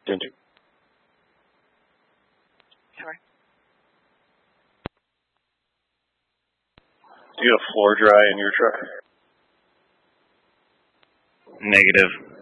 Ginger. Sorry. Do you have floor dry in your truck? Negative.